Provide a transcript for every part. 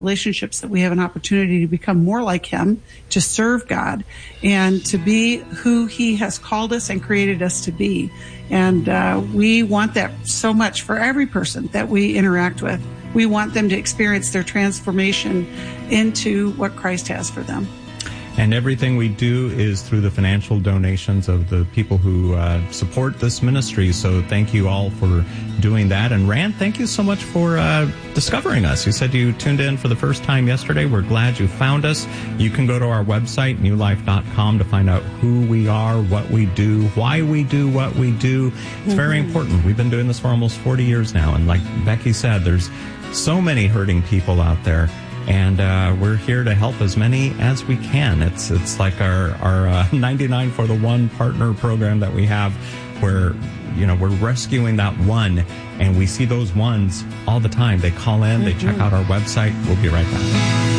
relationships that we have an opportunity to become more like him, to serve God, and to be who he has called us and created us to be. And we want that so much for every person that we interact with. We want them to experience their transformation into what Christ has for them. And everything we do is through the financial donations of the people who support this ministry. So thank you all for doing that. And Rand, thank you so much for discovering us. You said you tuned in for the first time yesterday. We're glad you found us. You can go to our website, newlife.com, to find out who we are, what we do, why we do what we do. It's very important. We've been doing this for almost 40 years now. And like Becky said, there's so many hurting people out there. And we're here to help as many as we can. It's like our 99 for the One partner program that we have, where we're rescuing that one, and we see those ones all the time. They call in, they check out our website. We'll be right back.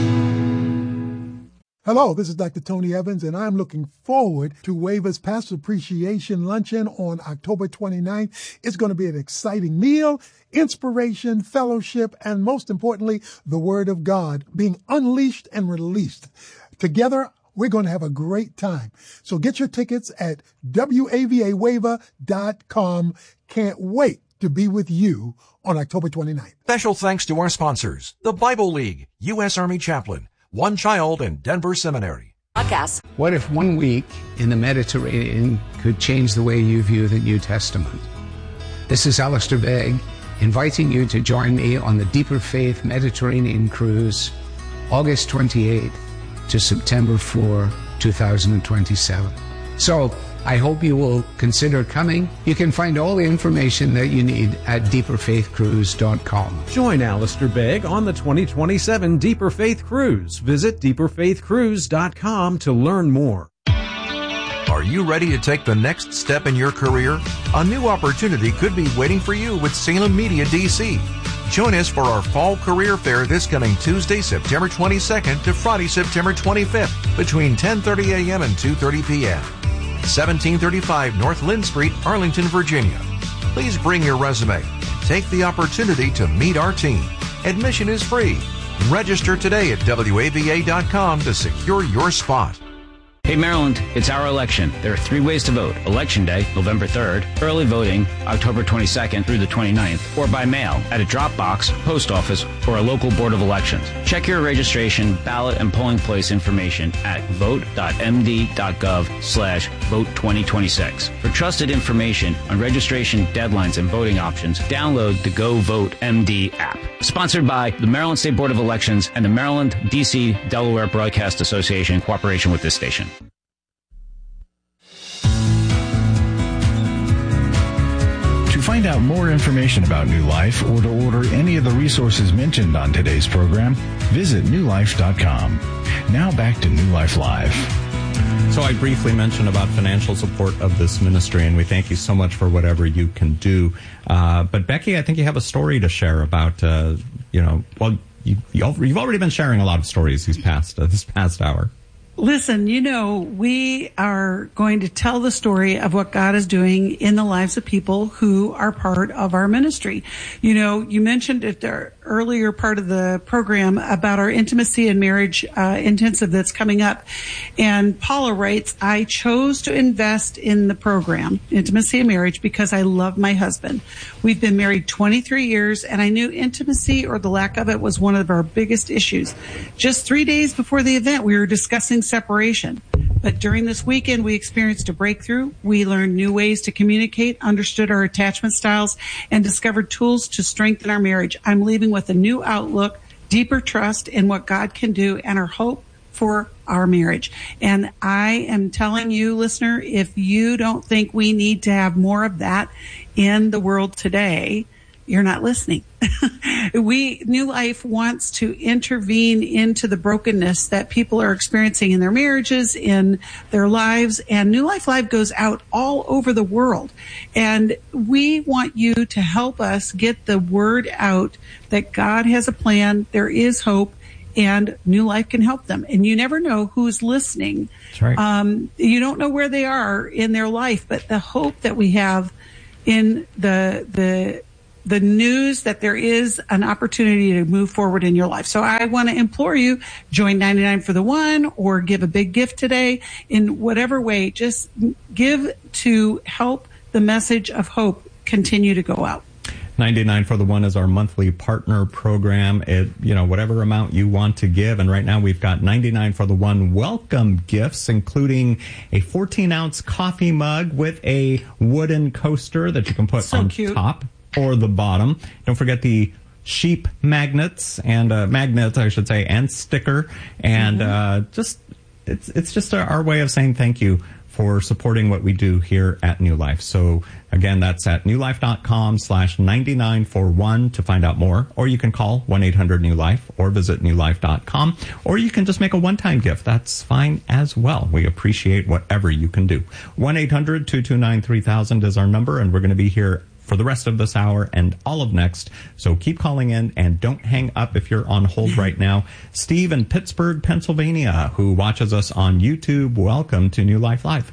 Hello, this is Dr. Tony Evans, and I'm looking forward to WAVA's Pastor Appreciation Luncheon on October 29th. It's going to be an exciting meal, inspiration, fellowship, and most importantly, the Word of God being unleashed and released. Together, we're going to have a great time. So get your tickets at WAVAWAVA.com. Can't wait to be with you on October 29th. Special thanks to our sponsors, the Bible League, U.S. Army Chaplain, One Child, and Denver Seminary. Podcast. What if 1 week in the Mediterranean could change the way you view the New Testament? This is Alistair Begg, inviting you to join me on the Deeper Faith Mediterranean Cruise, August 28th to September 4, 2027. So, I hope you will consider coming. You can find all the information that you need at deeperfaithcruise.com. Join Alistair Begg on the 2027 Deeper Faith Cruise. Visit deeperfaithcruise.com to learn more. Are you ready to take the next step in your career? A new opportunity could be waiting for you with Salem Media DC. Join us for our Fall Career Fair this coming Tuesday, September 22nd to Friday, September 25th between 10:30 a.m. and 2:30 p.m. 1735 North Lynn Street, Arlington, Virginia. Please bring your resume and take the opportunity to meet our team. Admission is free. Register today at WAVA.com to secure your spot. Hey Maryland, it's our election. There are 3 ways to vote. Election Day, November 3rd, early voting, October 22nd through the 29th, or by mail at a drop box, post office, or a local board of elections. Check your registration, ballot, and polling place information at vote.md.gov/vote2026. For trusted information on registration deadlines and voting options, download the Go Vote MD app. Sponsored by the Maryland State Board of Elections and the Maryland, D.C., Delaware Broadcast Association in cooperation with this station. To find out more information about New Life or to order any of the resources mentioned on today's program, visit newlife.com. Now back to New Life Live. So I briefly mentioned about financial support of this ministry, and we thank you so much for whatever you can do. But Becky, I think you have a story to share about, you've already been sharing a lot of stories this past hour. Listen, we are going to tell the story of what God is doing in the lives of people who are part of our ministry. You mentioned at the earlier part of the program about our intimacy and marriage intensive that's coming up. And Paula writes, I chose to invest in the program, Intimacy and Marriage, because I love my husband. We've been married 23 years, and I knew intimacy or the lack of it was one of our biggest issues. Just 3 days before the event, we were discussing separation. But during this weekend, we experienced a breakthrough. We learned new ways to communicate, understood our attachment styles, and discovered tools to strengthen our marriage. I'm leaving with a new outlook, deeper trust in what God can do, and our hope for our marriage. And I am telling you, listener, if you don't think we need to have more of that in the world today, you're not listening. New Life wants to intervene into the brokenness that people are experiencing in their marriages, in their lives, and New Life Live goes out all over the world. And we want you to help us get the word out that God has a plan, there is hope, and New Life can help them. And you never know who's listening. That's right. You don't know where they are in their life, but the hope that we have in the the news that there is an opportunity to move forward in your life. So I want to implore you, join 99 for the One or give a big gift today in whatever way. Just give to help the message of hope continue to go out. 99 for the One is our monthly partner program. Whatever amount you want to give. And right now we've got 99 for the One welcome gifts, including a 14-ounce coffee mug with a wooden coaster that you can put on top or the bottom. Don't forget the sheep magnets and and sticker. And it's just our way of saying thank you for supporting what we do here at New Life. So again, that's at newlife.com/99for1 to find out more, or you can call 1-800-NEW-LIFE or visit newlife.com, or you can just make a one-time gift. That's fine as well. We appreciate whatever you can do. 1-800-229-3000 is our number, and we're going to be here for the rest of this hour and all of next. So keep calling in and don't hang up if you're on hold right now. Steve in Pittsburgh, Pennsylvania, who watches us on YouTube, welcome to New Life Live.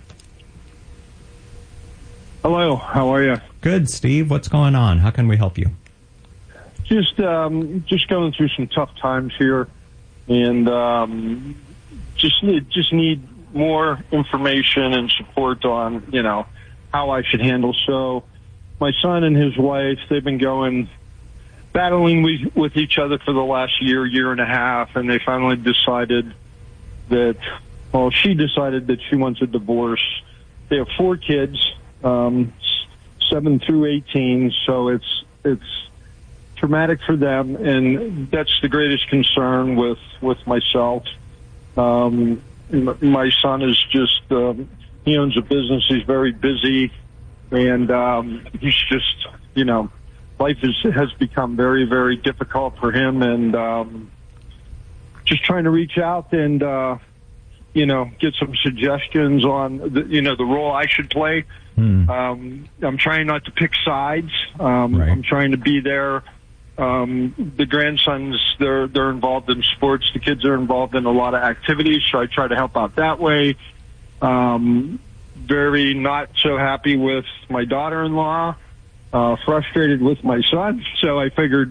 Hello, how are you? Good, Steve. What's going on? How can we help you? Just going through some tough times here, and just need more information and support on how I should handle. So my son and his wife, they've been battling with each other for the last year and a half, and they finally decided she decided that she wants a divorce. They have 4 kids, 7 through 18, so it's traumatic for them, and that's the greatest concern with myself. My son is just, he owns a business, he's very busy, and he's just, life has become very, very difficult for him, and just trying to reach out and, get some suggestions on, the role I should play. I'm trying not to pick sides. Right. I'm trying to be there. The grandsons, they're involved in sports. The kids are involved in a lot of activities, so I try to help out that way. Very not so happy with my daughter-in-law, frustrated with my son. So I figured,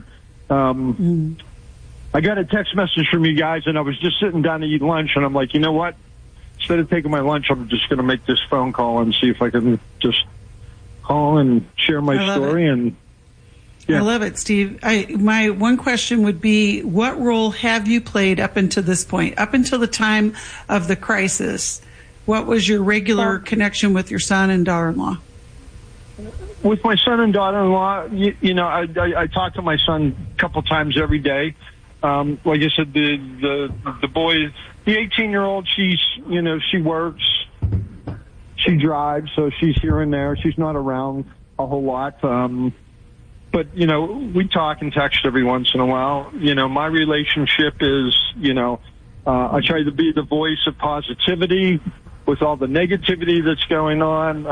I got a text message from you guys, and I was just sitting down to eat lunch, and I'm like, you know what? Instead of taking my lunch, I'm just going to make this phone call and see if I can just call and share my story. And I love it, Steve. My one question would be, what role have you played up until this point, up until the time of the crisis? What was your regular connection with your son and daughter-in-law? With my son and daughter-in-law, I talk to my son a couple times every day. Like I said, the boy, the 18-year-old, she works, she drives, so she's here and there. She's not around a whole lot. But, we talk and text every once in a while. My relationship is, I try to be the voice of positivity with all the negativity that's going on.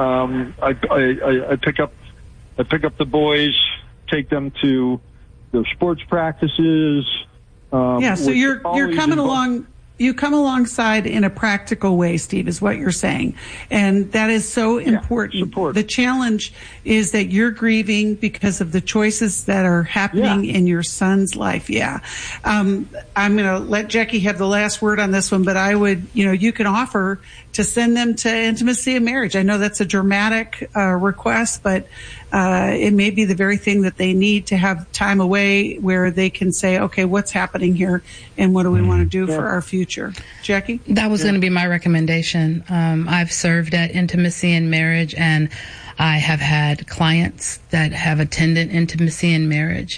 I pick up the boys, take them to their sports practices. So you're coming along. You come alongside in a practical way, Steve, is what you're saying. And that is so important. Support. The challenge is that you're grieving because of the choices that are happening in your son's life. I'm going to let Jackie have the last word on this one, but I would, you can offer to send them to Intimacy and Marriage. I know that's a dramatic request, but it may be the very thing that they need to have time away where they can say, okay, what's happening here and what do we want to do for our future? Jackie? That was going to be my recommendation. I've served at Intimacy and Marriage, and I have had clients that have attended Intimacy and Marriage.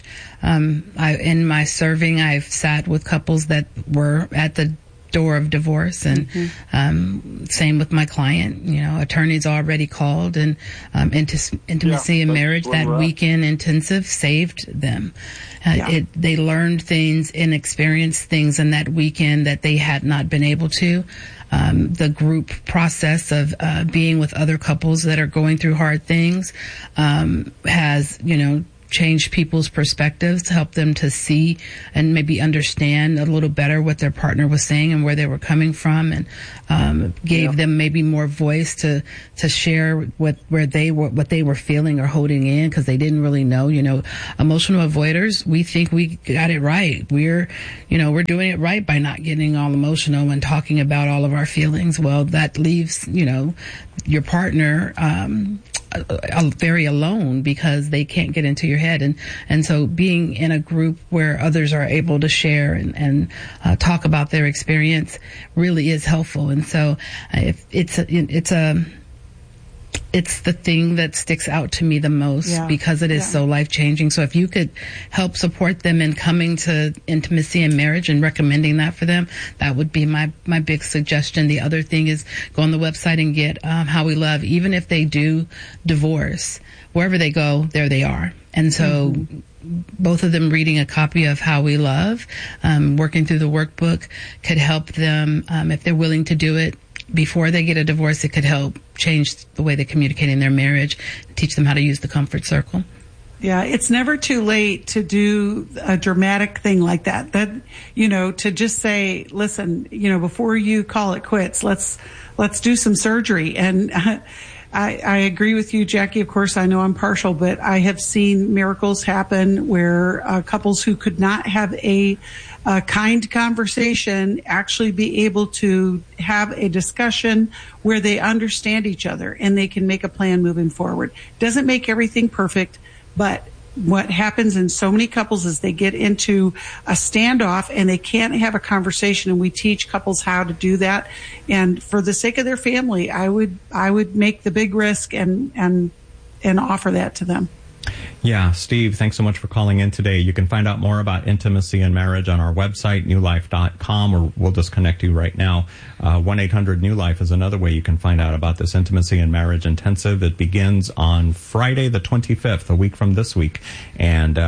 In my serving, I've sat with couples that were at the door of divorce, and same with my client. Attorneys already called, and Intimacy and Marriage, that weekend intensive saved them. They learned things and experienced things in that weekend that they had not been able to. The group process of being with other couples that are going through hard things has, change people's perspectives, to help them to see and maybe understand a little better what their partner was saying and where they were coming from, and gave them maybe more voice to share what they were feeling or holding in, because they didn't really know. Emotional avoiders, we think we got it right. We're doing it right by not getting all emotional and talking about all of our feelings. Well, that leaves your partner very alone, because they can't get into your head. And so being in a group where others are able to share and talk about their experience really is helpful. And so it's the thing that sticks out to me the most, because it is so life-changing. So if you could help support them in coming to Intimacy and Marriage and recommending that for them, that would be my big suggestion. The other thing is go on the website and get How We Love. Even if they do divorce, wherever they go, there they are. And so both of them reading a copy of How We Love, working through the workbook, could help them, if they're willing to do it, before they get a divorce. It could help change the way they communicate in their marriage, teach them how to use the comfort circle. Yeah, it's never too late to do a dramatic thing like that. To just say, listen, before you call it quits, let's do some surgery. And I agree with you, Jackie. Of course, I know I'm partial, but I have seen miracles happen where couples who could not have a kind conversation actually be able to have a discussion where they understand each other and they can make a plan moving forward. Doesn't make everything perfect, but what happens in so many couples is they get into a standoff and they can't have a conversation, and we teach couples how to do that. And for the sake of their family, I would make the big risk and offer that to them. Yeah, Steve, thanks so much for calling in today. You can find out more about Intimacy and Marriage on our website, newlife.com, or we'll just connect you right now. 1-800-NEW-LIFE is another way you can find out about this Intimacy and Marriage Intensive. It begins on Friday the 25th, a week from this week. And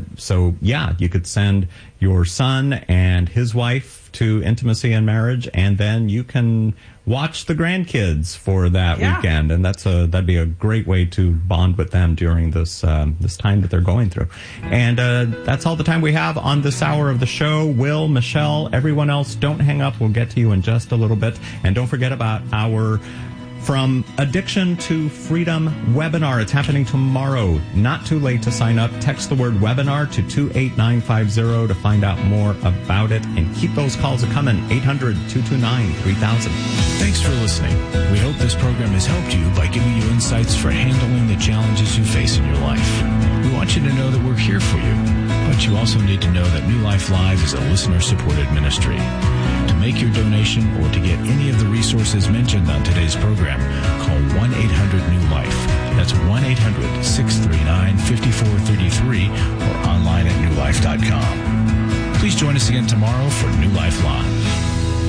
you could send your son and his wife to Intimacy and Marriage, and then you can watch the grandkids for that weekend, and that'd be a great way to bond with them during this time that they're going through. And that's all the time we have on this hour of the show. Will, Michelle, everyone else, don't hang up. We'll get to you in just a little bit. And don't forget about our From Addiction to Freedom webinar. It's happening tomorrow. Not too late to sign up. Text the word webinar to 28950 to find out more about it. And keep those calls coming. 800-229-3000. Thanks for listening. We hope this program has helped you by giving you insights for handling the challenges you face in your life. We want you to know that we're here for you, but you also need to know that New Life Live is a listener-supported ministry. To make your donation or to get any of the resources mentioned on today's program, call 1-800-NEW-LIFE. That's 1-800-639-5433 or online at newlife.com. Please join us again tomorrow for New Life Live.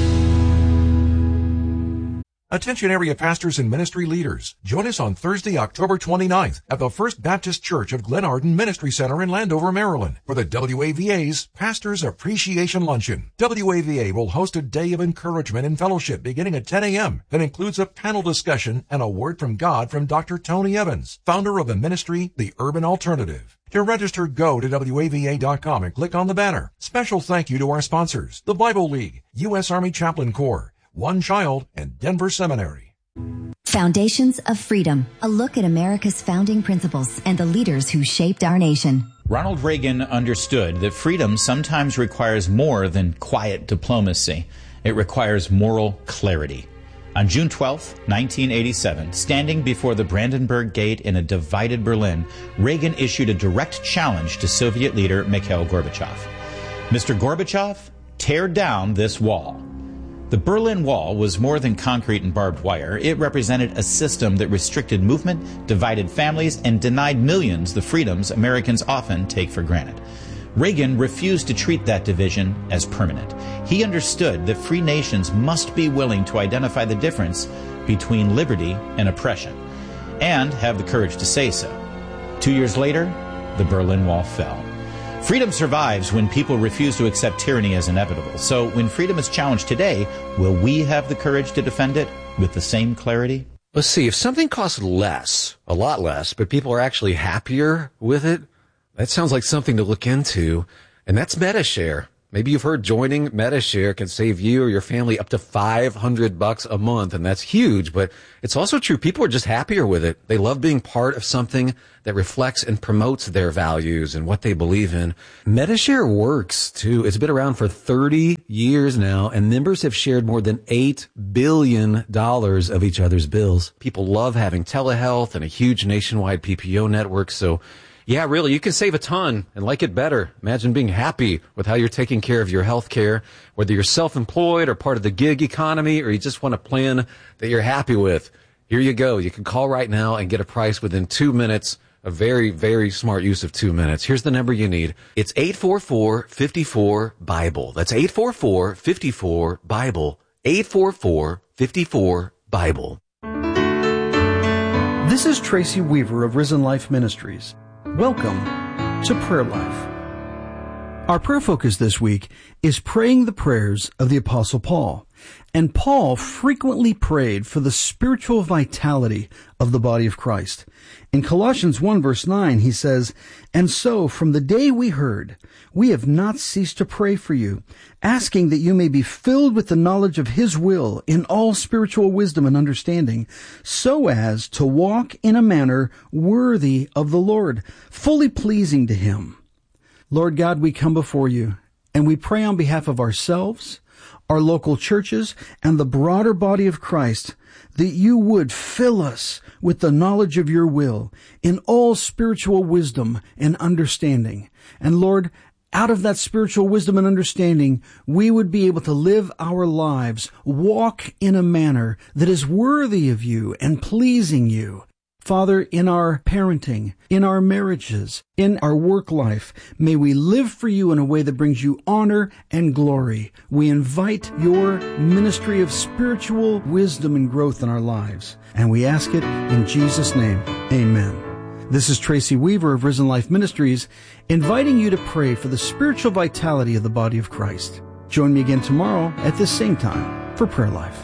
Attention area pastors and ministry leaders. Join us on Thursday, October 29th at the First Baptist Church of Glen Arden Ministry Center in Landover, Maryland for the WAVA's Pastors Appreciation Luncheon. WAVA will host a day of encouragement and fellowship beginning at 10 a.m. that includes a panel discussion and a word from God from Dr. Tony Evans, founder of the ministry, The Urban Alternative. To register, go to WAVA.com and click on the banner. Special thank you to our sponsors, the Bible League, U.S. Army Chaplain Corps, One Child, and Denver Seminary. Foundations of Freedom, a look at America's founding principles and the leaders who shaped our nation. Ronald Reagan understood that freedom sometimes requires more than quiet diplomacy. It requires moral clarity. On June 12, 1987, standing before the Brandenburg Gate in a divided Berlin, Reagan issued a direct challenge to Soviet leader Mikhail Gorbachev. Mr. Gorbachev, tear down this wall. The Berlin Wall was more than concrete and barbed wire. It represented a system that restricted movement, divided families, and denied millions the freedoms Americans often take for granted. Reagan refused to treat that division as permanent. He understood that free nations must be willing to identify the difference between liberty and oppression, and have the courage to say so. 2 years later, the Berlin Wall fell. Freedom survives when people refuse to accept tyranny as inevitable. So when freedom is challenged today, will we have the courage to defend it with the same clarity? Let's see, if something costs less, a lot less, but people are actually happier with it, That sounds like something to look into, and that's Metashare. Maybe you've heard joining Metashare can save you or your family up to $500 a month, and that's huge, but it's also true. People are just happier with it. They love being part of something that reflects and promotes their values and what they believe in. Metashare works, too. It's been around for 30 years now, and members have shared more than $8 billion of each other's bills. People love having telehealth and a huge nationwide PPO network, so yeah, really, you can save a ton and like it better. Imagine being happy with how you're taking care of your health care, whether you're self-employed or part of the gig economy, or you just want a plan that you're happy with. Here you go. You can call right now and get a price within 2 minutes. A very, very smart use of 2 minutes. Here's the number you need. It's 844-54-BIBLE. That's 844-54-BIBLE. 844-54-BIBLE. This is Tracy Weaver of Risen Life Ministries. Welcome to Prayer Life. Our prayer focus this week is praying the prayers of the Apostle Paul. And Paul frequently prayed for the spiritual vitality of the body of Christ. In Colossians 1 verse 9, he says, "And so from the day we heard, we have not ceased to pray for you, asking that you may be filled with the knowledge of his will in all spiritual wisdom and understanding, so as to walk in a manner worthy of the Lord, fully pleasing to him." Lord God, we come before you, and we pray on behalf of ourselves, our local churches, and the broader body of Christ, that you would fill us with the knowledge of your will in all spiritual wisdom and understanding. And Lord, out of that spiritual wisdom and understanding, we would be able to live our lives, walk in a manner that is worthy of you and pleasing you. Father, in our parenting, in our marriages, in our work life, may we live for you in a way that brings you honor and glory. We invite your ministry of spiritual wisdom and growth in our lives. And we ask it in Jesus' name. Amen. This is Tracy Weaver of Risen Life Ministries, inviting you to pray for the spiritual vitality of the body of Christ. Join me again tomorrow at this same time for Prayer Life.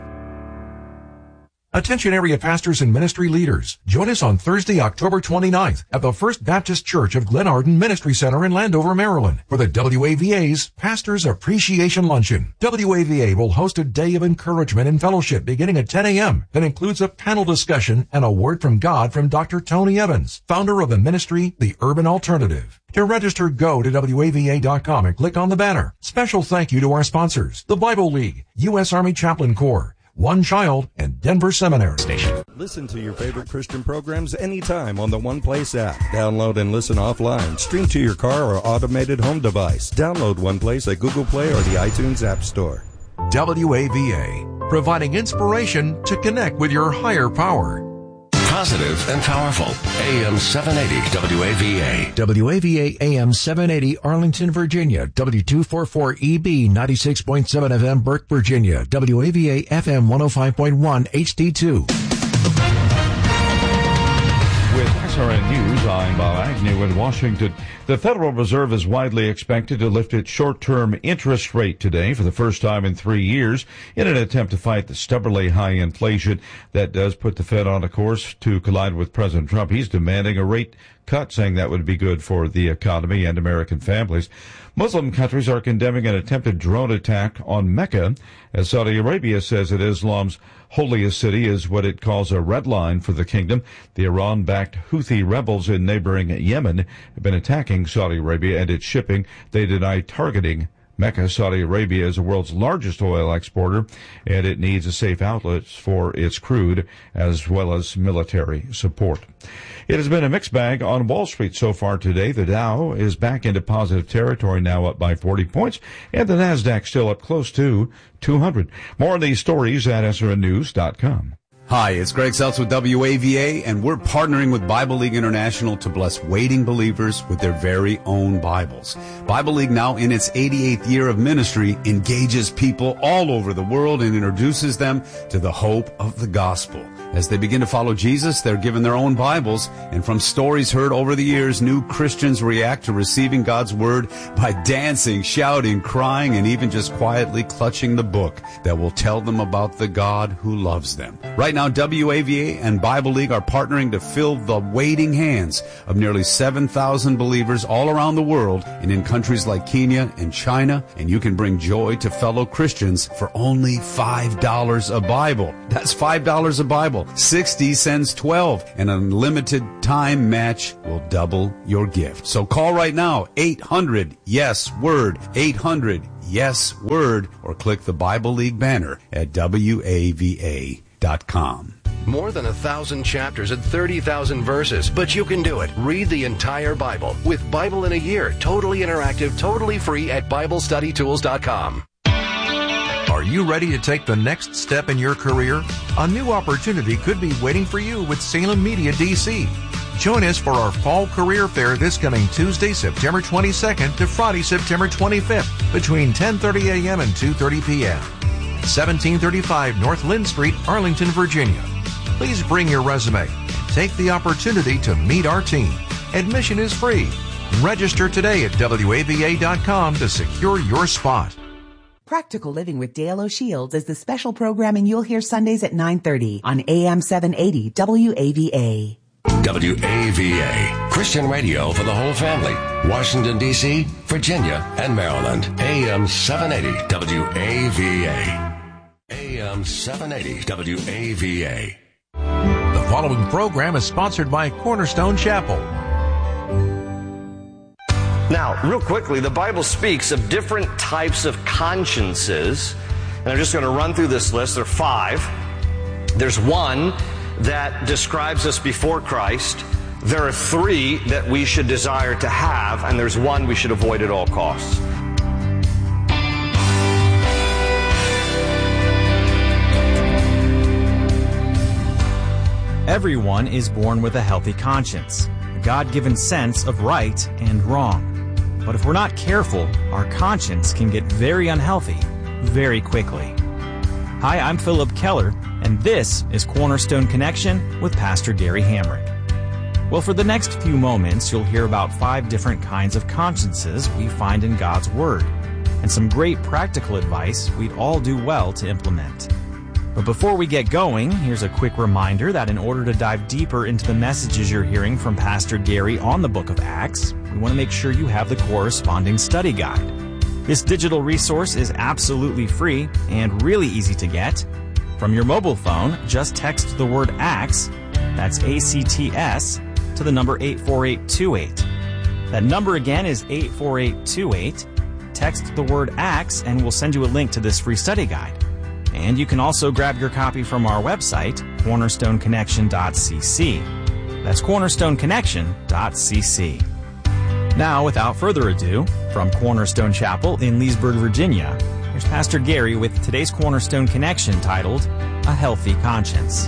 Attention area pastors and ministry leaders. Join us on Thursday, October 29th at the First Baptist Church of Glen Arden Ministry Center in Landover, Maryland for the WAVA's Pastors Appreciation Luncheon. WAVA will host a day of encouragement and fellowship beginning at 10 a.m. that includes a panel discussion and a word from God from Dr. Tony Evans, founder of the ministry, The Urban Alternative. To register, go to WAVA.com and click on the banner. Special thank you to our sponsors, the Bible League, U.S. Army Chaplain Corps, One Child, and Denver Seminary Station. Listen to your favorite Christian programs anytime on the One Place app. Download and listen offline. Stream to your car or automated home device. Download One Place at Google Play or the iTunes App Store. WAVA, providing inspiration to connect with your higher power. Positive and powerful. AM 780 WAVA. WAVA AM 780 Arlington, Virginia. W244EB 96.7 FM Burke, Virginia. WAVA FM 105.1 HD2. With SRN News, I'm Bob Agnew in Washington. The Federal Reserve is widely expected to lift its short-term interest rate today for the first time in 3 years in an attempt to fight the stubbornly high inflation that does put the Fed on a course to collide with President Trump. He's demanding a rate cut, saying that would be good for the economy and American families. Muslim countries are condemning an attempted drone attack on Mecca, as Saudi Arabia says that Islam's holiest city is what it calls a red line for the kingdom. The Iran-backed Houthi rebels in neighboring Yemen have been attacking Saudi Arabia and its shipping. They deny targeting Mecca. Saudi Arabia is the world's largest oil exporter, and it needs a safe outlet for its crude as well as military support. It has been a mixed bag on Wall Street so far today. The Dow is back into positive territory, now up by 40 points, and the Nasdaq still up close to 200. More on these stories at SRNnews.com. Hi, it's Greg Seltz with WAVA, and we're partnering with Bible League International to bless waiting believers with their very own Bibles. Bible League, now in its 88th year of ministry, engages people all over the world and introduces them to the hope of the gospel. As they begin to follow Jesus, they're given their own Bibles, and from stories heard over the years, new Christians react to receiving God's Word by dancing, shouting, crying, and even just quietly clutching the book that will tell them about the God who loves them. Right now, WAVA and Bible League are partnering to fill the waiting hands of nearly 7,000 believers all around the world and in countries like Kenya and China, and you can bring joy to fellow Christians for only $5 a Bible. That's $5 a Bible. 60 sends 12. An unlimited time match will double your gift. So call right now, 800-YES-WORD, 800-YES-WORD, or click the Bible League banner at WAVA.com. More than 1,000 chapters and 30,000 verses, but you can do it. Read the entire Bible with Bible in a Year, totally interactive, totally free at BibleStudyTools.com. Are you ready to take the next step in your career? A new opportunity could be waiting for you with Salem Media DC. Join us for our Fall Career Fair this coming Tuesday, September 22nd to Friday, September 25th between 10:30 a.m. and 2:30 p.m. 1735 North Lynn Street, Arlington, Virginia. Please bring your resume and take the opportunity to meet our team. Admission is free. Register today at WAVA.com to secure your spot. Practical Living with Dale O'Shields is the special programming you'll hear Sundays at 9:30 on AM 780 WAVA. WAVA, Christian radio for the whole family. Washington, D.C., Virginia, and Maryland. AM 780 WAVA. AM 780 WAVA. The following program is sponsored by Cornerstone Chapel. Now, real quickly, the Bible speaks of different types of consciences, and I'm just going to run through this list. There are 5. There's one that describes us before Christ. There are 3 that we should desire to have, and there's one we should avoid at all costs. Everyone is born with a healthy conscience, a God-given sense of right and wrong. But if we're not careful, our conscience can get very unhealthy very quickly. Hi, I'm Philip Keller, and this is Cornerstone Connection with Pastor Gary Hamrick. Well, for the next few moments, you'll hear about 5 different kinds of consciences we find in God's Word, and some great practical advice we'd all do well to implement. But before we get going, here's a quick reminder that in order to dive deeper into the messages you're hearing from Pastor Gary on the book of Acts, we want to make sure you have the corresponding study guide. This digital resource is absolutely free and really easy to get. From your mobile phone, just text the word ACTS, that's ACTS, to the number 84828. That number again is 84828. Text the word ACTS and we'll send you a link to this free study guide. And you can also grab your copy from our website, cornerstoneconnection.cc. That's cornerstoneconnection.cc. Now, without further ado, from Cornerstone Chapel in Leesburg, Virginia, here's Pastor Gary with today's Cornerstone Connection titled, A Healthy Conscience.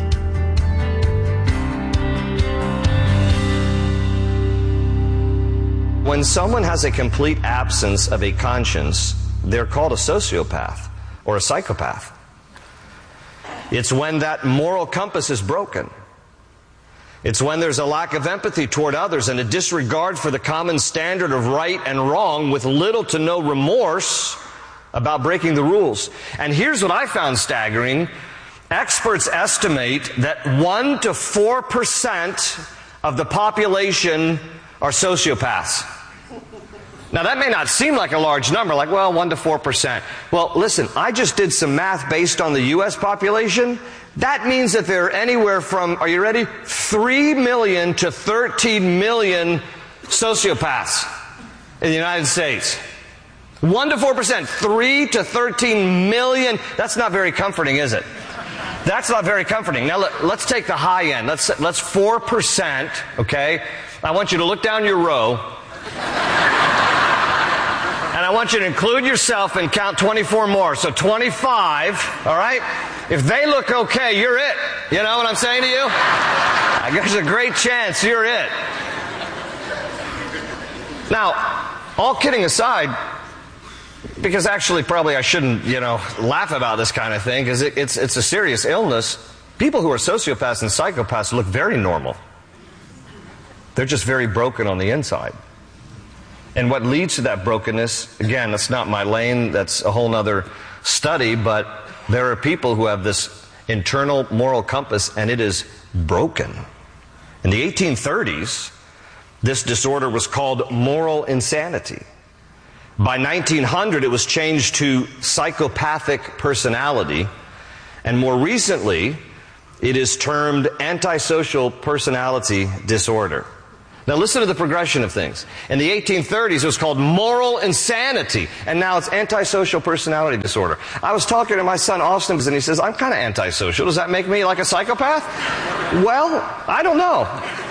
When someone has a complete absence of a conscience, they're called a sociopath or a psychopath. It's when that moral compass is broken. It's when there's a lack of empathy toward others and a disregard for the common standard of right and wrong with little to no remorse about breaking the rules. And here's what I found staggering. Experts estimate that 1 to 4% of the population are sociopaths. Now, that may not seem like a large number, like, well, 1 to 4%. Well, listen, I just did some math based on the U.S. population. That means that there are anywhere from, are you ready, 3 million to 13 million sociopaths in the United States. 1 to 4%, 3 to 13 million. That's not very comforting, is it? That's not very comforting. Now, let's take the high end. Let's 4%, okay? I want you to look down your row. And I want you to include yourself and count 24 more. So 25, all right? If they look okay, you're it. You know what I'm saying to you? I guess there's a great chance you're it. Now, all kidding aside, because actually probably I shouldn't, laugh about this kind of thing, because it's a serious illness. People who are sociopaths and psychopaths look very normal. They're just very broken on the inside. And what leads to that brokenness, again, that's not my lane, that's a whole other study, but there are people who have this internal moral compass and it is broken. In the 1830s, this disorder was called moral insanity. By 1900, it was changed to psychopathic personality, and more recently, it is termed antisocial personality disorder. Now listen to the progression of things. In the 1830s, it was called moral insanity, and now it's antisocial personality disorder. I was talking to my son Austin, and he says, I'm kind of antisocial. Does that make me like a psychopath? Well, I don't know.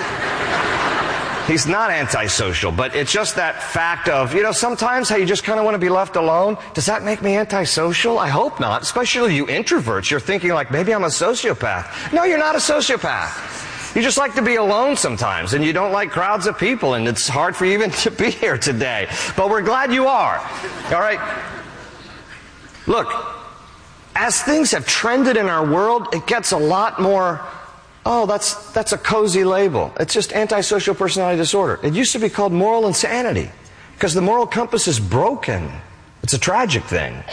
He's not antisocial, but it's just that fact of, sometimes how you just kind of want to be left alone. Does that make me antisocial? I hope not, especially you introverts. You're thinking like, maybe I'm a sociopath. No, you're not a sociopath. You just like to be alone sometimes, and you don't like crowds of people, and it's hard for you even to be here today. But we're glad you are. All right? Look, as things have trended in our world, it gets a lot more, that's a cozy label. It's just antisocial personality disorder. It used to be called moral insanity, because the moral compass is broken. It's a tragic thing.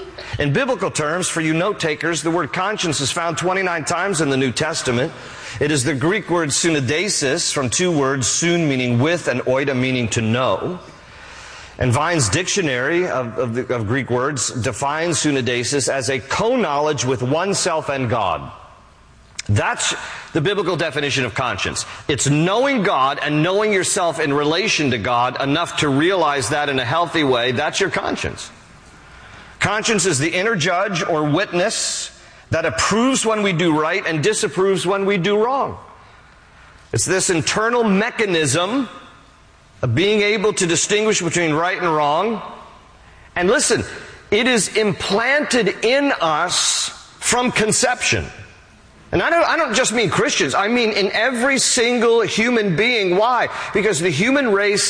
In biblical terms, for you note takers, the word conscience is found 29 times in the New Testament. It is the Greek word synodesis, from two words, sun meaning with and oida meaning to know. And Vine's dictionary of Greek words defines synodesis as a co-knowledge with oneself and God. That's the biblical definition of conscience. It's knowing God and knowing yourself in relation to God enough to realize that in a healthy way. That's your conscience. Conscience is the inner judge or witness that approves when we do right and disapproves when we do wrong. It's this internal mechanism of being able to distinguish between right and wrong. And listen, it is implanted in us from conception. And I don't just mean Christians. I mean in every single human being. Why? Because the human race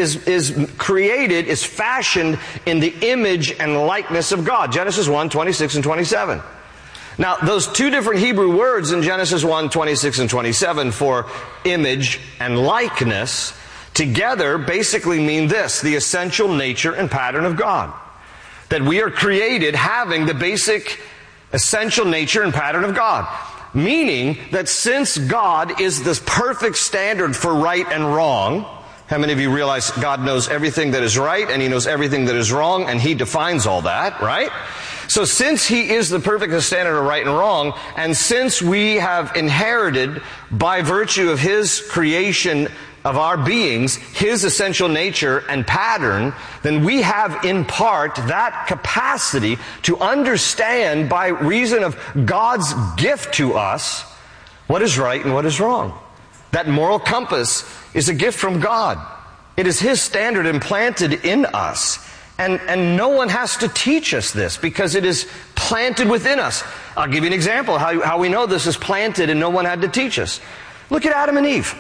is created, is fashioned in the image and likeness of God. Genesis 1, 26 and 27. Now, those two different Hebrew words in Genesis 1, 26 and 27 for image and likeness together basically mean this: the essential nature and pattern of God. That we are created having the basic essential nature and pattern of God. Meaning that since God is the perfect standard for right and wrong, how many of you realize God knows everything that is right and He knows everything that is wrong, and He defines all that, right? So since He is the perfect standard of right and wrong, and since we have inherited by virtue of His creation of our beings, His essential nature and pattern, then we have in part that capacity to understand by reason of God's gift to us what is right and what is wrong. That moral compass is a gift from God. It is His standard implanted in us. And no one has to teach us this because it is planted within us. I'll give you an example how we know this is planted and no one had to teach us. Look at Adam and Eve.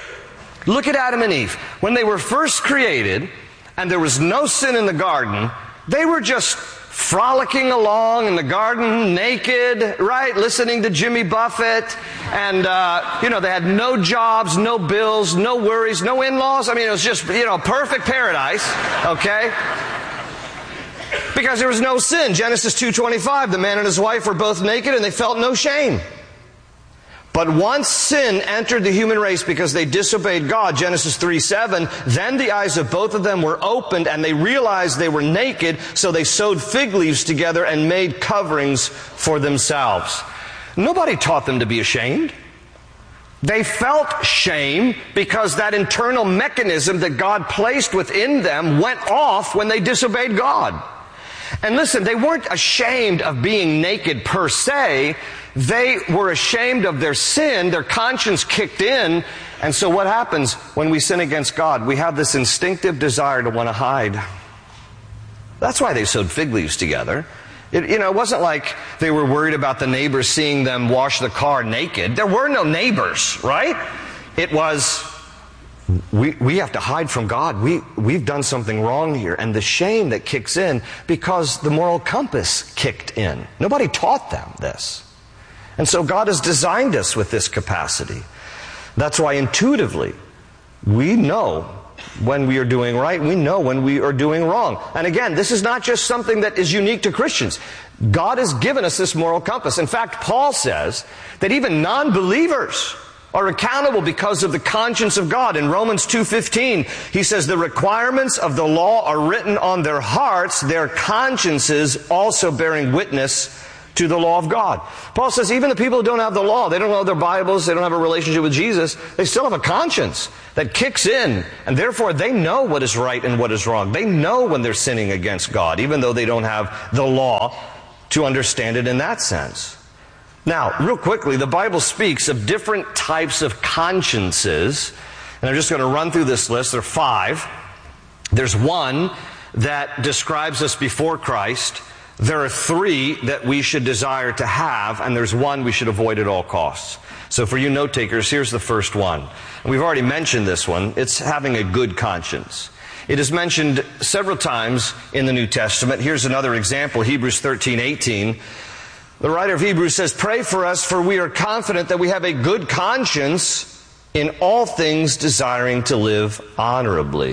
Look at Adam and Eve. When they were first created and there was no sin in the garden, they were just frolicking along in the garden naked, right? Listening to Jimmy Buffett. And, they had no jobs, no bills, no worries, no in-laws. I mean, it was just, perfect paradise. Okay? Because there was no sin. Genesis 2:25, the man and his wife were both naked and they felt no shame. But once sin entered the human race because they disobeyed God, Genesis 3:7, then the eyes of both of them were opened and they realized they were naked, so they sewed fig leaves together and made coverings for themselves. Nobody taught them to be ashamed. They felt shame because that internal mechanism that God placed within them went off when they disobeyed God. And listen, they weren't ashamed of being naked per se. They were ashamed of their sin. Their conscience kicked in. And so what happens when we sin against God? We have this instinctive desire to want to hide. That's why they sewed fig leaves together. It wasn't like they were worried about the neighbors seeing them wash the car naked. There were no neighbors, right? It was, we have to hide from God. We've done something wrong here. And the shame that kicks in because the moral compass kicked in. Nobody taught them this. And so God has designed us with this capacity. That's why intuitively we know when we are doing right, we know when we are doing wrong. And again, this is not just something that is unique to Christians. God has given us this moral compass. In fact, Paul says that even non-believers are accountable because of the conscience of God. In Romans 2:15, he says, the requirements of the law are written on their hearts, their consciences also bearing witness to the law of God. Paul says even the people who don't have the law, they don't know their Bibles, they don't have a relationship with Jesus, they still have a conscience that kicks in, and therefore they know what is right and what is wrong. They know when they're sinning against God, even though they don't have the law to understand it in that sense. Now, real quickly, the Bible speaks of different types of consciences, and I'm just going to run through this list. There are 5. There's one that describes us before Christ. There are 3 that we should desire to have, and there's one we should avoid at all costs. So for you note takers, here's the first one. And we've already mentioned this one. It's having a good conscience. It is mentioned several times in the New Testament. Here's another example, Hebrews 13:18. The writer of Hebrews says, pray for us, for we are confident that we have a good conscience in all things, desiring to live honorably.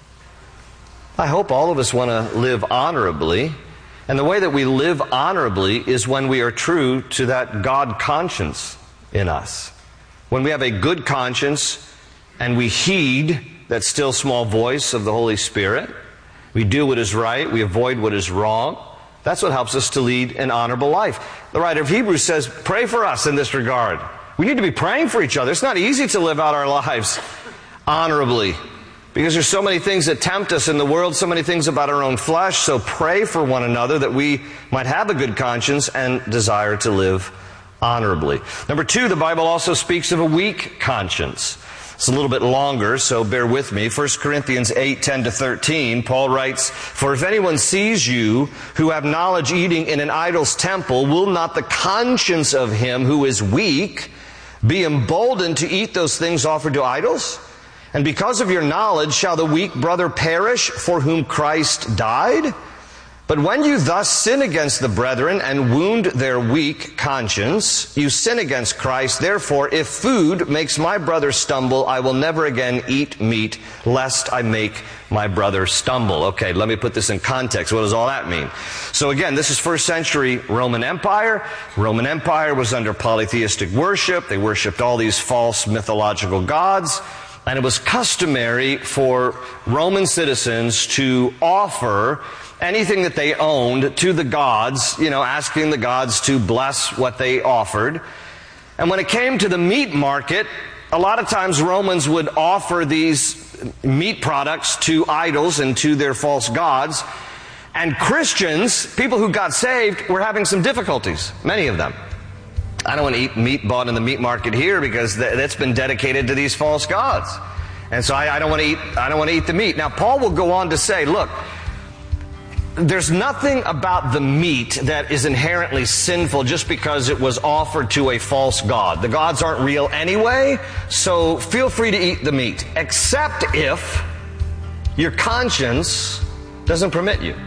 I hope all of us want to live honorably. And the way that we live honorably is when we are true to that God conscience in us. When we have a good conscience and we heed that still small voice of the Holy Spirit, we do what is right, we avoid what is wrong. That's what helps us to lead an honorable life. The writer of Hebrews says, pray for us in this regard. We need to be praying for each other. It's not easy to live out our lives honorably, because there's so many things that tempt us in the world, so many things about our own flesh. So pray for one another that we might have a good conscience and desire to live honorably. Number 2, the Bible also speaks of a weak conscience. It's a little bit longer, so bear with me. 1 Corinthians 8:10-13, Paul writes, for if anyone sees you who have knowledge eating in an idol's temple, will not the conscience of him who is weak be emboldened to eat those things offered to idols? And because of your knowledge, shall the weak brother perish for whom Christ died? But when you thus sin against the brethren and wound their weak conscience, you sin against Christ. Therefore, if food makes my brother stumble, I will never again eat meat, lest I make my brother stumble. Okay, let me put this in context. What does all that mean? So again, this is first century Roman Empire. Roman Empire was under polytheistic worship. They worshipped all these false mythological gods. And it was customary for Roman citizens to offer anything that they owned to the gods, asking the gods to bless what they offered. And when it came to the meat market, a lot of times Romans would offer these meat products to idols and to their false gods. And Christians, people who got saved, were having some difficulties, many of them. I don't want to eat meat bought in the meat market here because that's been dedicated to these false gods. And so I don't want to eat the meat. Now Paul will go on to say, look, there's nothing about the meat that is inherently sinful just because it was offered to a false god. The gods aren't real anyway, so feel free to eat the meat, except if your conscience doesn't permit you.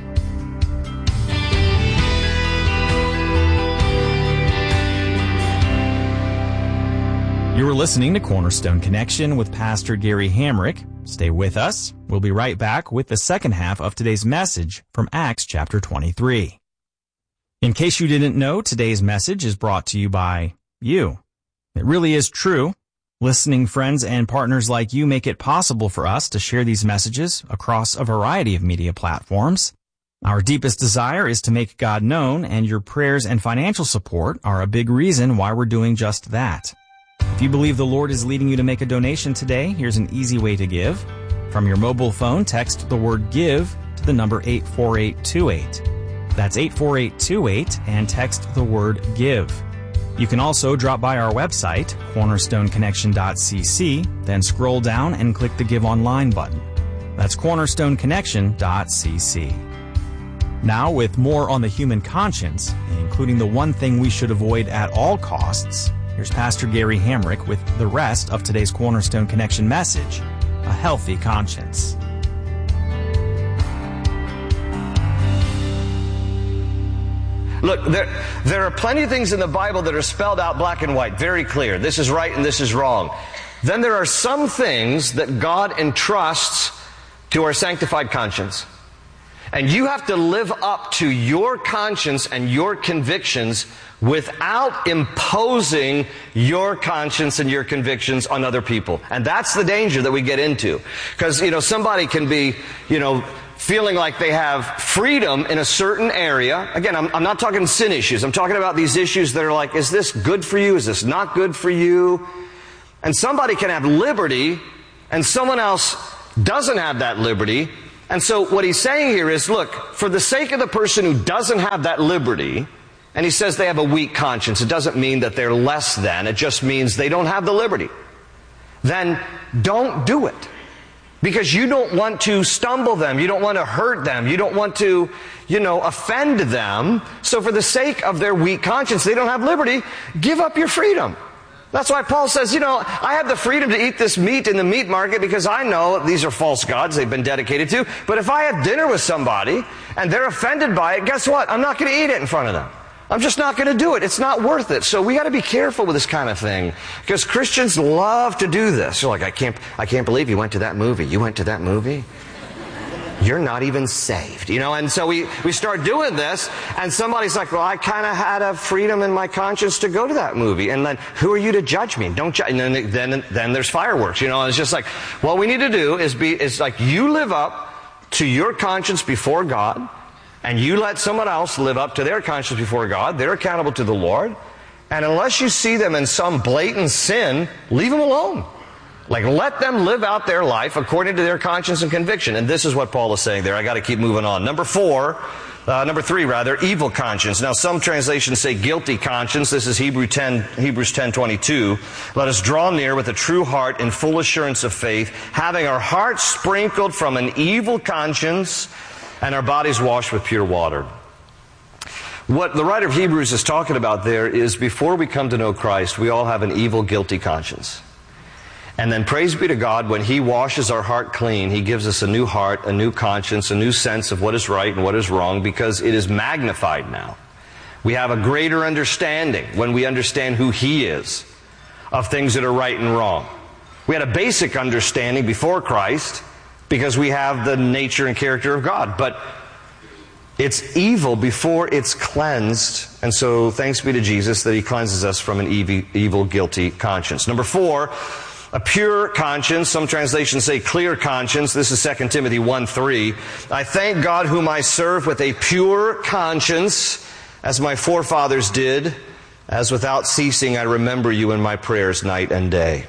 You're listening to Cornerstone Connection with Pastor Gary Hamrick. Stay with us. We'll be right back with the second half of today's message from Acts chapter 23. In case you didn't know, today's message is brought to you by you. It really is true. Listening friends and partners like you make it possible for us to share these messages across a variety of media platforms. Our deepest desire is to make God known, and your prayers and financial support are a big reason why we're doing just that. If you believe the Lord is leading you to make a donation today, here's an easy way to give. From your mobile phone, text the word GIVE to the number 84828. That's 84828 and text the word GIVE. You can also drop by our website, cornerstoneconnection.cc, then scroll down and click the Give Online button. That's cornerstoneconnection.cc. Now, with more on the human conscience, including the one thing we should avoid at all costs, here's Pastor Gary Hamrick with the rest of today's Cornerstone Connection message, A Healthy Conscience. Look, there are plenty of things in the Bible that are spelled out black and white, very clear. This is right and this is wrong. Then there are some things that God entrusts to our sanctified conscience. And you have to live up to your conscience and your convictions without imposing your conscience and your convictions on other people. And that's the danger that we get into. Because, somebody can be, feeling like they have freedom in a certain area. Again, I'm not talking sin issues. I'm talking about these issues that are like, is this good for you? Is this not good for you? And somebody can have liberty, and someone else doesn't have that liberty. And so what he's saying here is, look, for the sake of the person who doesn't have that liberty, and he says they have a weak conscience, it doesn't mean that they're less than. It just means they don't have the liberty. Then don't do it. Because you don't want to stumble them. You don't want to hurt them. You don't want to, offend them. So for the sake of their weak conscience, they don't have liberty, give up your freedom. That's why Paul says, I have the freedom to eat this meat in the meat market because I know these are false gods they've been dedicated to. But if I have dinner with somebody and they're offended by it, guess what? I'm not going to eat it in front of them. I'm just not going to do it. It's not worth it. So we got to be careful with this kind of thing because Christians love to do this. You're like, I can't believe you went to that movie. You went to that movie? You're not even saved, and so we start doing this, and somebody's like, well, I kind of had a freedom in my conscience to go to that movie, and then who are you to judge me? Don't judge. And then there's fireworks, and it's just like, what we need to do is like you live up to your conscience before God, and you let someone else live up to their conscience before God. They're accountable to the Lord, and unless you see them in some blatant sin, leave them alone. Like, let them live out their life according to their conscience and conviction. And this is what Paul is saying there. I got to keep moving on. Number three, evil conscience. Now, some translations say guilty conscience. This is Hebrews 10:22. Let us draw near with a true heart in full assurance of faith, having our hearts sprinkled from an evil conscience and our bodies washed with pure water. What the writer of Hebrews is talking about there is before we come to know Christ, we all have an evil, guilty conscience. And then praise be to God, when He washes our heart clean, He gives us a new heart, a new conscience, a new sense of what is right and what is wrong, because it is magnified now. We have a greater understanding when we understand who He is of things that are right and wrong. We had a basic understanding before Christ because we have the nature and character of God. But it's evil before it's cleansed. And so thanks be to Jesus that He cleanses us from an evil, guilty conscience. Number 4, a pure conscience. Some translations say clear conscience. This is 2 Timothy 1:3. I thank God whom I serve with a pure conscience, as my forefathers did, as without ceasing I remember you in my prayers night and day.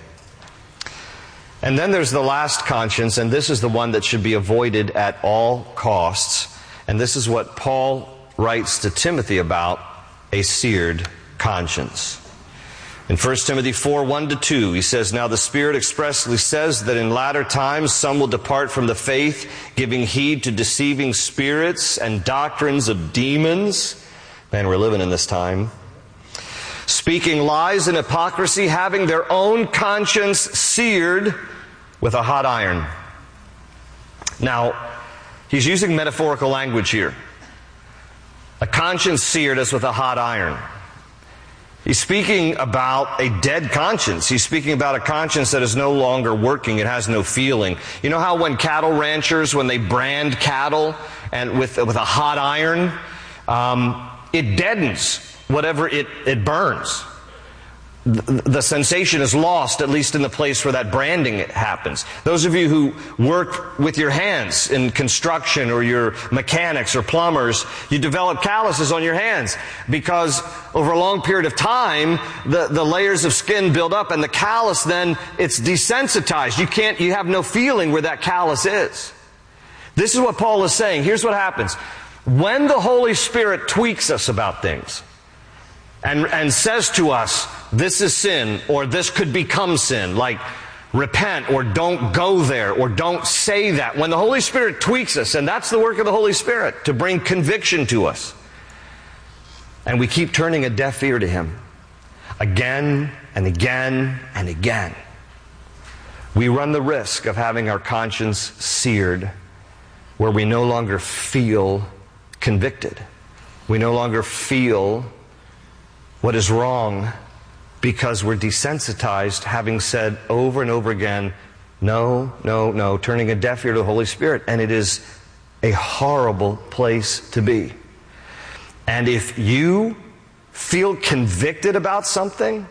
And then there's the last conscience, and this is the one that should be avoided at all costs. And this is what Paul writes to Timothy about, a seared conscience. In 1 Timothy 4:1-2, he says, Now the Spirit expressly says that in latter times some will depart from the faith, giving heed to deceiving spirits and doctrines of demons. Man, we're living in this time. Speaking lies and hypocrisy, having their own conscience seared with a hot iron. Now, he's using metaphorical language here. A conscience seared as with a hot iron. He's speaking about a dead conscience. He's speaking about a conscience that is no longer working. It has no feeling. You know how when cattle ranchers, when they brand cattle and with a hot iron, it deadens whatever it burns. The sensation is lost, at least in the place where that branding happens. Those of you who work with your hands in construction, or you're mechanics or plumbers, you develop calluses on your hands because over a long period of time, the layers of skin build up, and the callus then, it's desensitized. You have no feeling where that callus is. This is what Paul is saying. Here's what happens. When the Holy Spirit tweaks us about things, and says to us, this is sin, or this could become sin, like repent, or don't go there, or don't say that. When the Holy Spirit tweaks us, and that's the work of the Holy Spirit, to bring conviction to us, and we keep turning a deaf ear to Him, again and again and again, we run the risk of having our conscience seared, where we no longer feel convicted. We no longer feel what is wrong because we're desensitized, having said over and over again, no, no, no, turning a deaf ear to the Holy Spirit. And it is a horrible place to be. And if you feel convicted about something,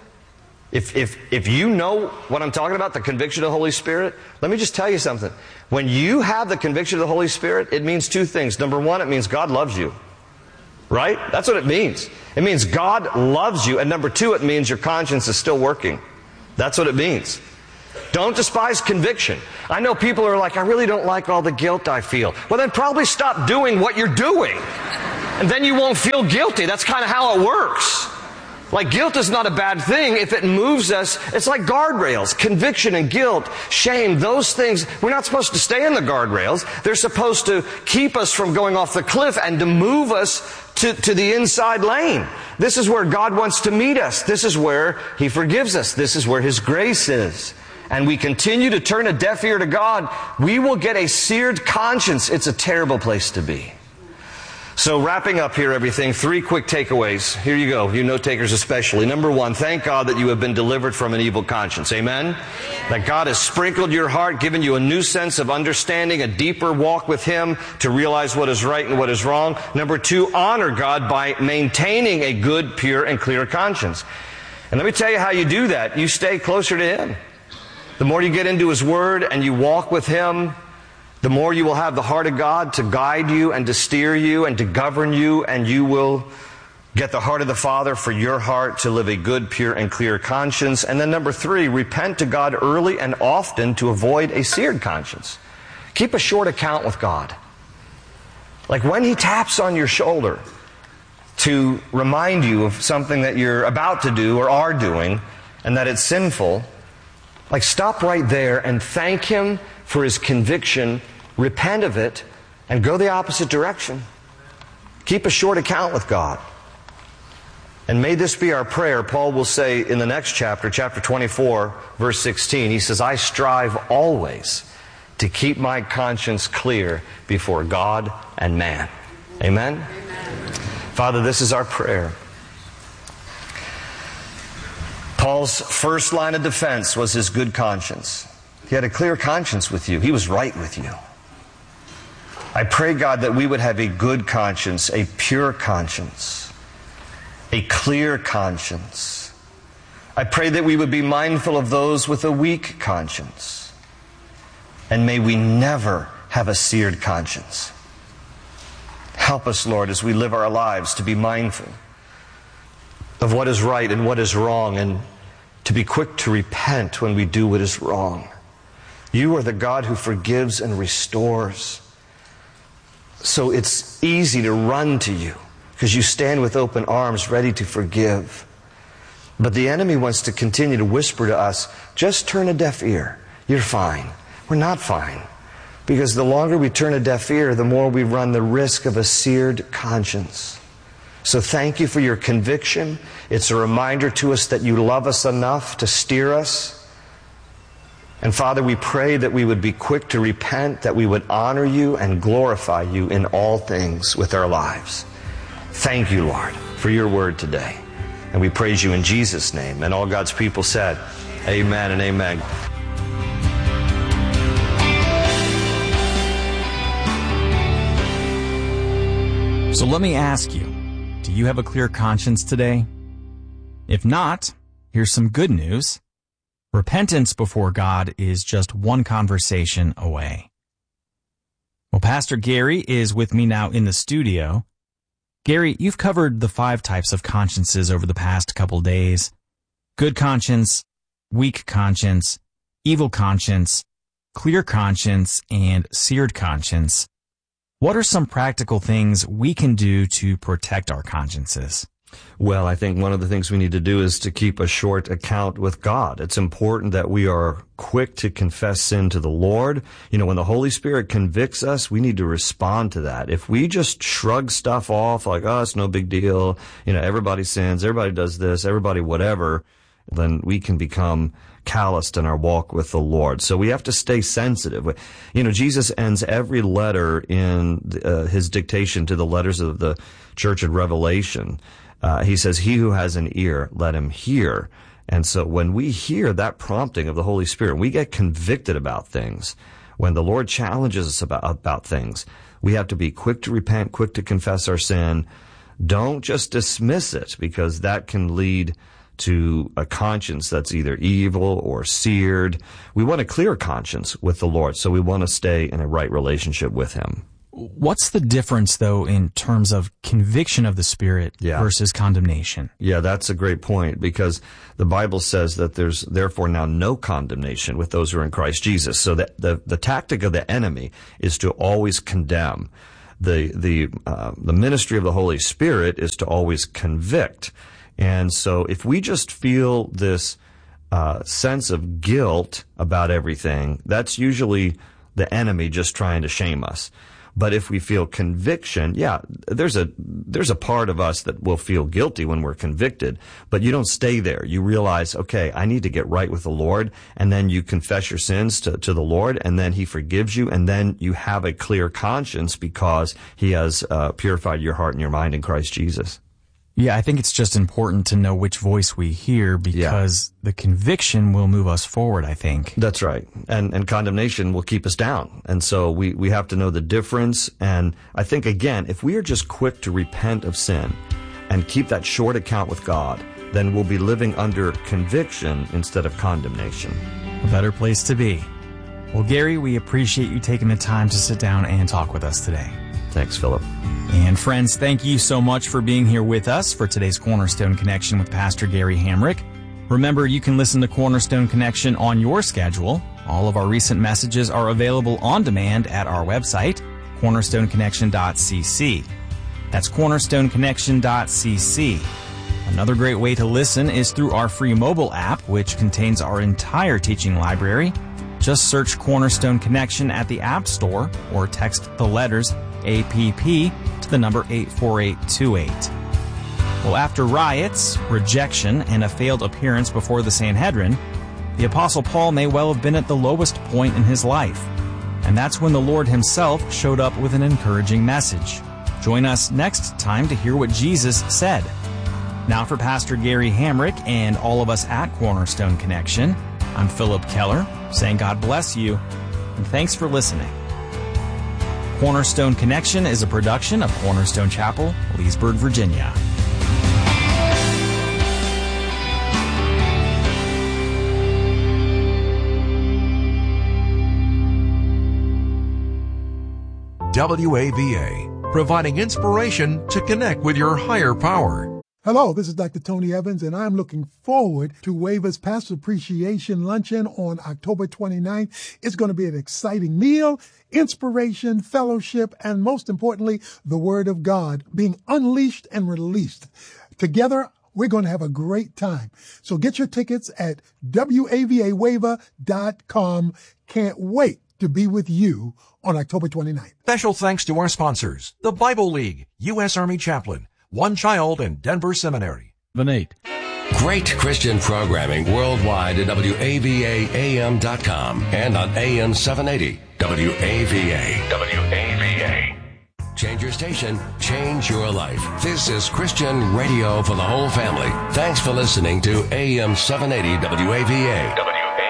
if you know what I'm talking about, the conviction of the Holy Spirit, let me just tell you something. When you have the conviction of the Holy Spirit, it means two things. Number one, it means God loves you. Right? That's what it means. It means God loves you. And number two, it means your conscience is still working. That's what it means. Don't despise conviction. I know people are like, I really don't like all the guilt I feel. Well, then probably stop doing what you're doing. And then you won't feel guilty. That's kind of how it works. Like, guilt is not a bad thing if it moves us. It's like guardrails. Conviction and guilt, shame, those things, we're not supposed to stay in the guardrails. They're supposed to keep us from going off the cliff and to move us to the inside lane. This is where God wants to meet us. This is where He forgives us. This is where His grace is. And we continue to turn a deaf ear to God, we will get a seared conscience. It's a terrible place to be. So wrapping up here everything, 3 quick takeaways. Here you go, you note takers especially. Number 1, thank God that you have been delivered from an evil conscience. Amen? That God has sprinkled your heart, given you a new sense of understanding, a deeper walk with Him to realize what is right and what is wrong. Number 2, honor God by maintaining a good, pure, and clear conscience. And let me tell you how you do that. You stay closer to Him. The more you get into His Word and you walk with Him, the more you will have the heart of God to guide you and to steer you and to govern you, and you will get the heart of the Father for your heart to live a good, pure, and clear conscience. And then number 3, repent to God early and often to avoid a seared conscience. Keep a short account with God. Like when He taps on your shoulder to remind you of something that you're about to do or are doing and that it's sinful, like stop right there and thank Him for His conviction, repent of it, and go the opposite direction. Keep a short account with God. And may this be our prayer. Paul will say in the next chapter, chapter 24, verse 16, he says, I strive always to keep my conscience clear before God and man. Amen? Amen. Father, this is our prayer. Paul's first line of defense was his good conscience. He had a clear conscience with you. He was right with you. I pray, God, that we would have a good conscience, a pure conscience, a clear conscience. I pray that we would be mindful of those with a weak conscience. And may we never have a seared conscience. Help us, Lord, as we live our lives to be mindful of what is right and what is wrong, and to be quick to repent when we do what is wrong. You are the God who forgives and restores. So it's easy to run to you because you stand with open arms ready to forgive. But the enemy wants to continue to whisper to us, just turn a deaf ear. You're fine. We're not fine. Because the longer we turn a deaf ear, the more we run the risk of a seared conscience. So thank you for your conviction. It's a reminder to us that you love us enough to steer us. And Father, we pray that we would be quick to repent, that we would honor you and glorify you in all things with our lives. Thank you, Lord, for your word today. And we praise you in Jesus' name. And all God's people said, amen and amen. So let me ask you, do you have a clear conscience today? If not, here's some good news. Repentance before God is just one conversation away. Well, Pastor Gary is with me now in the studio. Gary, you've covered the 5 types of consciences over the past couple days. Good conscience, weak conscience, evil conscience, clear conscience, and seared conscience. What are some practical things we can do to protect our consciences? Well, I think one of the things we need to do is to keep a short account with God. It's important that we are quick to confess sin to the Lord. You know, when the Holy Spirit convicts us, we need to respond to that. If we just shrug stuff off like, oh, it's no big deal, you know, everybody sins, everybody does this, everybody whatever, then we can become calloused in our walk with the Lord. So we have to stay sensitive. You know, Jesus ends every letter in his dictation to the letters of the church in Revelation. He says, "He who has an ear, let him hear." And so when we hear that prompting of the Holy Spirit, we get convicted about things. When the Lord challenges us about things, we have to be quick to repent, quick to confess our sin. Don't just dismiss it, because that can lead to a conscience that's either evil or seared. We want a clear conscience with the Lord, so we want to stay in a right relationship with Him. What's the difference, though, in terms of conviction of the Spirit versus condemnation? Yeah, that's a great point, because the Bible says that there's therefore now no condemnation with those who are in Christ Jesus. So that the tactic of the enemy is to always condemn. The ministry of the Holy Spirit is to always convict. And so if we just feel this sense of guilt about everything, that's usually the enemy just trying to shame us. But if we feel conviction, there's a part of us that will feel guilty when we're convicted, but you don't stay there. You realize, okay, I need to get right with the Lord, and then you confess your sins to the Lord, and then He forgives you, and then you have a clear conscience because He has purified your heart and your mind in Christ Jesus. Yeah, I think it's just important to know which voice we hear, because the conviction will move us forward, I think. That's right. And condemnation will keep us down. And so we have to know the difference. And I think, again, if we are just quick to repent of sin and keep that short account with God, then we'll be living under conviction instead of condemnation. A better place to be. Well, Gary, we appreciate you taking the time to sit down and talk with us today. Thanks, Philip. And friends, thank you so much for being here with us for today's Cornerstone Connection with Pastor Gary Hamrick. Remember, you can listen to Cornerstone Connection on your schedule. All of our recent messages are available on demand at our website, cornerstoneconnection.cc. That's cornerstoneconnection.cc. Another great way to listen is through our free mobile app, which contains our entire teaching library. Just search Cornerstone Connection at the App Store or text the letters APP to the number 84828. Well, after riots, rejection, and a failed appearance before the Sanhedrin, the Apostle Paul may well have been at the lowest point in his life. And that's when the Lord Himself showed up with an encouraging message. Join us next time to hear what Jesus said. Now for Pastor Gary Hamrick and all of us at Cornerstone Connection, I'm Philip Keller, saying God bless you, and thanks for listening. Cornerstone Connection is a production of Cornerstone Chapel, Leesburg, Virginia. WAVA, providing inspiration to connect with your higher power. Hello, this is Dr. Tony Evans, and I'm looking forward to WAVA's Pastor Appreciation Luncheon on October 29th. It's going to be an exciting meal, inspiration, fellowship, and most importantly, the Word of God being unleashed and released. Together, we're going to have a great time. So get your tickets at WAVAWAVA.com. Can't wait to be with you on October 29th. Special thanks to our sponsors, the Bible League, U.S. Army Chaplain, One Child, and Denver Seminary. Great Christian programming worldwide at WAVAAM.com and on AM 780. WAVA. Change your station, change your life. This is Christian radio for the whole family. Thanks for listening to AM 780 WAVA.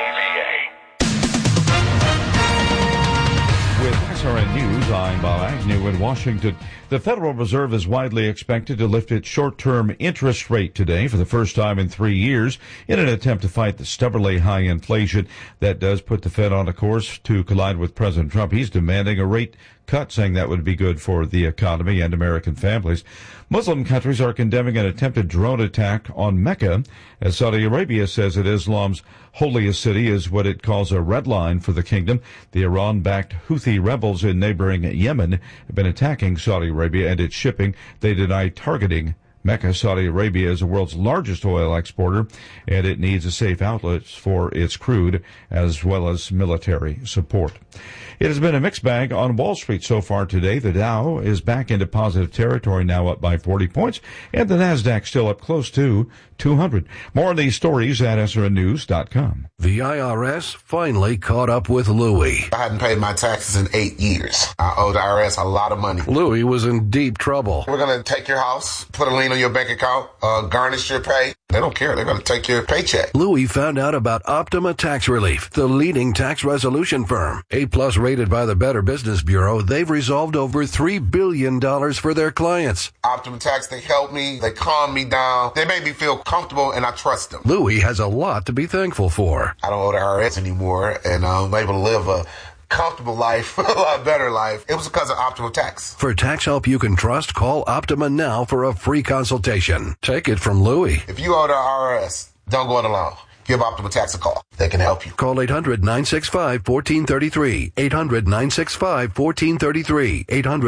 With SRN News, I'm Bob Agnew in Washington. The Federal Reserve is widely expected to lift its short-term interest rate today for the first time in 3 years in an attempt to fight the stubbornly high inflation that does put the Fed on a course to collide with President Trump. He's demanding a rate cut, saying that would be good for the economy and American families. Muslim countries are condemning an attempted drone attack on Mecca, as Saudi Arabia says that Islam's holiest city is what it calls a red line for the kingdom. The Iran-backed Houthi rebels in neighboring Yemen have been attacking Saudi Arabia and its shipping. They deny targeting Mecca, Saudi Arabia, is the world's largest oil exporter, and it needs a safe outlet for its crude as well as military support. It has been a mixed bag on Wall Street so far today. The Dow is back into positive territory, now up by 40 points, and the Nasdaq still up close to 200. More on these stories at SRNnews.com. The IRS finally caught up with Louie. I hadn't paid my taxes in 8 years. I owe the IRS a lot of money. Louie was in deep trouble. We're going to take your house, put a lien on your bank account, garnish your pay. They don't care. They're going to take your paycheck. Louie found out about Optima Tax Relief, the leading tax resolution firm. A-plus rated by the Better Business Bureau, they've resolved over $3 billion for their clients. Optima Tax, they help me. They calm me down. They make me feel comfortable, and I trust them. Louie has a lot to be thankful for. I don't owe the IRS anymore, and I'm able to live a comfortable life, a lot better life. It was because of Optima Tax. For tax help you can trust, call Optima now for a free consultation. Take it from Louie. If you owe the IRS, don't go it alone. Give Optima Tax a call. They can help you. Call 800-965-1433. 800-965-1433.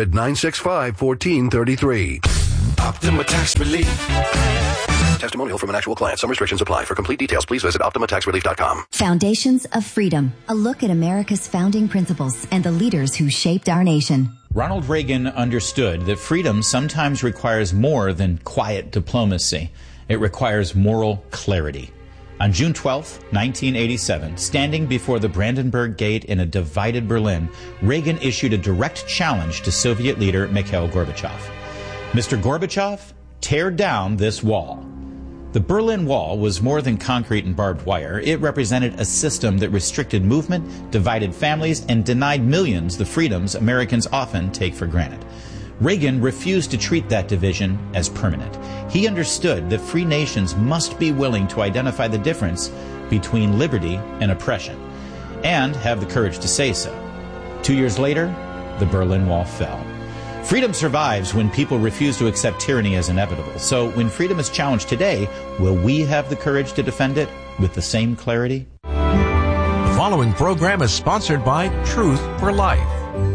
800-965-1433. Optima Tax Relief. Testimonial from an actual client. Some restrictions apply. For complete details, please visit OptimaTaxRelief.com. Foundations of Freedom. A look at America's founding principles and the leaders who shaped our nation. Ronald Reagan understood that freedom sometimes requires more than quiet diplomacy. It requires moral clarity. On June 12, 1987, standing before the Brandenburg Gate in a divided Berlin, Reagan issued a direct challenge to Soviet leader Mikhail Gorbachev. Mr. Gorbachev, tear down this wall. The Berlin Wall was more than concrete and barbed wire. It represented a system that restricted movement, divided families, and denied millions the freedoms Americans often take for granted. Reagan refused to treat that division as permanent. He understood that free nations must be willing to identify the difference between liberty and oppression, and have the courage to say so. 2 years later, the Berlin Wall fell. Freedom survives when people refuse to accept tyranny as inevitable. So when freedom is challenged today, will we have the courage to defend it with the same clarity? The following program is sponsored by Truth for Life.